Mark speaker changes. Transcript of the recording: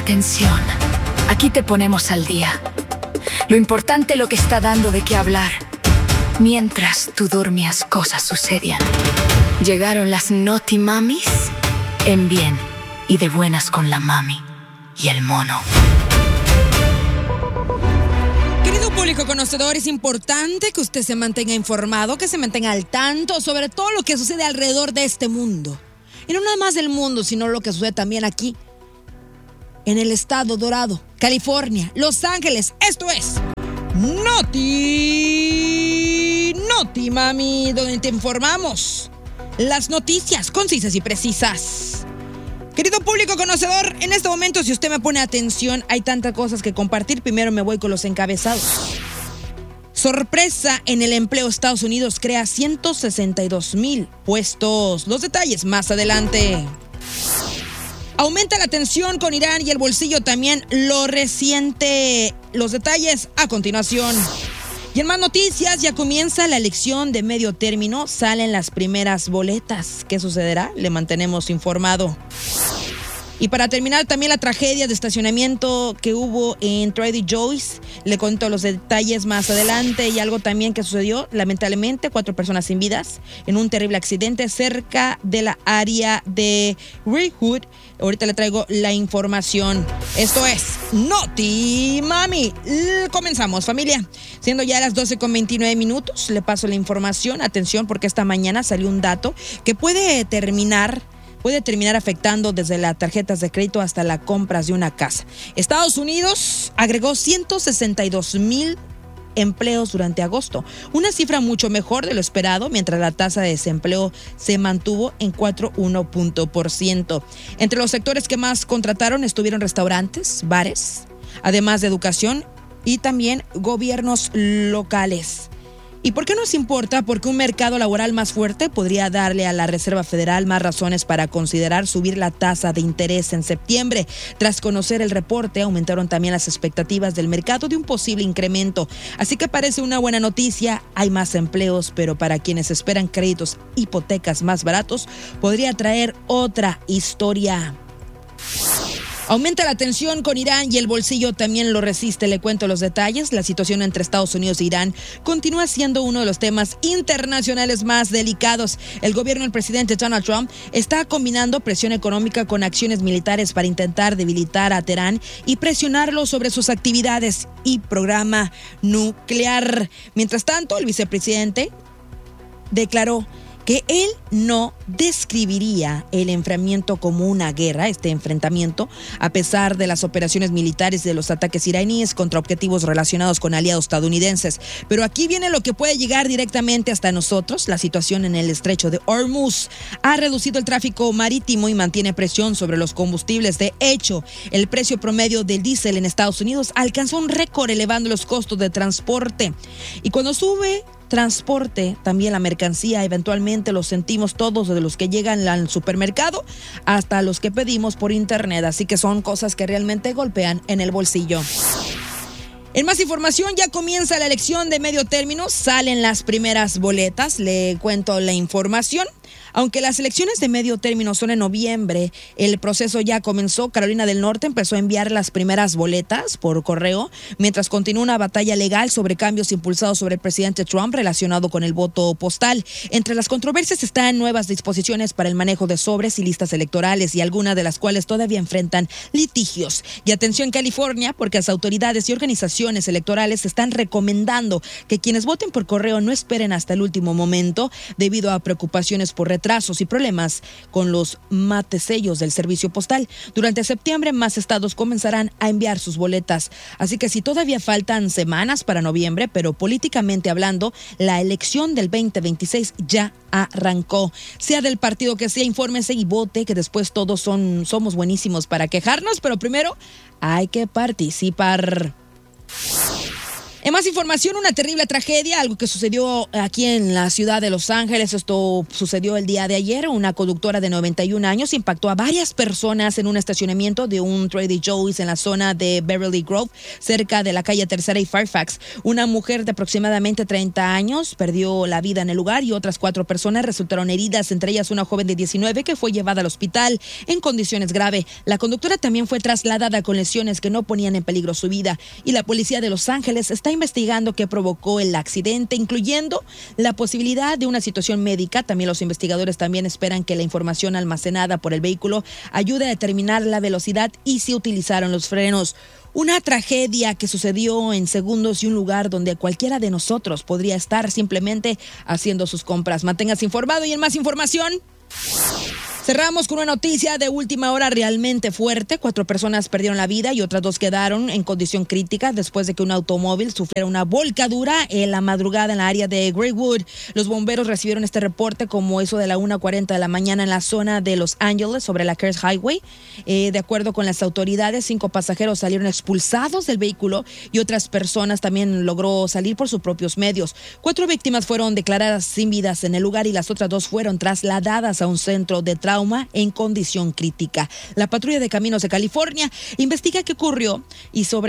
Speaker 1: atención. Aquí te ponemos al día. Lo importante, lo que está dando de qué hablar. Mientras tú dormías, cosas sucedían. Llegaron las Naughty Mamis en bien y de buenas con la mami y el mono.
Speaker 2: Querido público conocedor, es importante que usted se mantenga informado, que se mantenga al tanto sobre todo lo que sucede alrededor de este mundo. Y no nada más del mundo, sino lo que sucede también aquí, en el estado dorado, California, Los Ángeles. Esto es Naughty Mami, donde te informamos las noticias concisas y precisas. Querido público conocedor, en este momento, si usted me pone atención, hay tantas cosas que compartir. Primero me voy con los encabezados. Sorpresa en el empleo. Estados Unidos crea 162,000 puestos. Los detalles más adelante. Aumenta la tensión con Irán y el bolsillo también lo resiente. Los detalles a continuación. Y en más noticias, ya comienza la elección de medio término. Salen las primeras boletas. ¿Qué sucederá? Le mantenemos informado. Y para terminar, también la tragedia de estacionamiento que hubo en Trader Joe's. Le cuento los detalles más adelante. Y algo también que sucedió, lamentablemente, 4 personas sin vidas en un terrible accidente cerca de la área de Redwood. Ahorita le traigo la información. Esto es Naughty Mami. Comenzamos, familia. Siendo ya las 12:29, le paso la información. Atención, porque esta mañana salió un dato que puede terminar afectando desde las tarjetas de crédito hasta las compras de una casa. Estados Unidos agregó 162,000 empleos durante agosto, una cifra mucho mejor de lo esperado, mientras la tasa de desempleo se mantuvo en 4.1%. Entre los sectores que más contrataron estuvieron restaurantes, bares, además de educación y también gobiernos locales. ¿Y por qué nos importa? Porque un mercado laboral más fuerte podría darle a la Reserva Federal más razones para considerar subir la tasa de interés en septiembre. Tras conocer el reporte, aumentaron también las expectativas del mercado de un posible incremento. Así que parece una buena noticia. Hay más empleos, pero para quienes esperan créditos, hipotecas más baratos, podría traer otra historia. Aumenta la tensión con Irán y el bolsillo también lo resiste. Le cuento los detalles. La situación entre Estados Unidos e Irán continúa siendo uno de los temas internacionales más delicados. El gobierno del presidente Donald Trump está combinando presión económica con acciones militares para intentar debilitar a Teherán y presionarlo sobre sus actividades y programa nuclear. Mientras tanto, el vicepresidente declaró que él no describiría el enfrentamiento como una guerra, este enfrentamiento, a pesar de las operaciones militares de los ataques iraníes contra objetivos relacionados con aliados estadounidenses. Pero aquí viene lo que puede llegar directamente hasta nosotros. La situación en el estrecho de Hormuz ha reducido el tráfico marítimo y mantiene presión sobre los combustibles. De hecho, el precio promedio del diésel en Estados Unidos alcanzó un récord, elevando los costos de transporte. Y cuando sube transporte, también la mercancía, eventualmente lo sentimos todos, desde los que llegan al supermercado hasta los que pedimos por internet, así que son cosas que realmente golpean en el bolsillo. En más información, ya comienza la elección de medio término, salen las primeras boletas, le cuento la información. Aunque las elecciones de medio término son en noviembre, el proceso ya comenzó. Carolina del Norte empezó a enviar las primeras boletas por correo, mientras continúa una batalla legal sobre cambios impulsados sobre el presidente Trump relacionado con el voto postal. Entre las controversias están nuevas disposiciones para el manejo de sobres y listas electorales, y algunas de las cuales todavía enfrentan litigios. Y atención, California, porque las autoridades y organizaciones electorales están recomendando que quienes voten por correo no esperen hasta el último momento, debido a preocupaciones por retrasos y problemas con los matesellos del servicio postal. Durante septiembre, más estados comenzarán a enviar sus boletas. Así que si todavía faltan semanas para noviembre, pero políticamente hablando, la elección del 2026 ya arrancó. Sea del partido que sea, infórmese y vote, que después todos somos buenísimos para quejarnos, pero primero hay que participar. En más información, una terrible tragedia, algo que sucedió aquí en la ciudad de Los Ángeles. Esto sucedió el día de ayer. Una conductora de 91 años impactó a varias personas en un estacionamiento de un Trader Joe's en la zona de Beverly Grove, cerca de la calle Tercera y Fairfax. Una mujer de aproximadamente 30 años perdió la vida en el lugar y otras 4 personas resultaron heridas, entre ellas una joven de 19 que fue llevada al hospital en condiciones graves. La conductora también fue trasladada con lesiones que no ponían en peligro su vida, y la policía de Los Ángeles está investigando qué provocó el accidente, incluyendo la posibilidad de una situación médica. También los investigadores también esperan que la información almacenada por el vehículo ayude a determinar la velocidad y si utilizaron los frenos. Una tragedia que sucedió en segundos y un lugar donde cualquiera de nosotros podría estar simplemente haciendo sus compras. Manténgase informado y en más información. Cerramos con una noticia de última hora realmente fuerte. 4 personas perdieron la vida y otras 2 quedaron en condición crítica después de que un automóvil sufriera una volcadura en la madrugada en la área de Greenwood. Los bomberos recibieron este reporte como eso de la 1:40 de la mañana en la zona de Los Ángeles sobre la Kearse Highway. De acuerdo con las autoridades, 5 pasajeros salieron expulsados del vehículo y otras personas también logró salir por sus propios medios. 4 víctimas fueron declaradas sin vidas en el lugar y las otras 2 fueron trasladadas a un centro de trauma en condición crítica. La patrulla de Caminos de California investiga qué ocurrió y sobre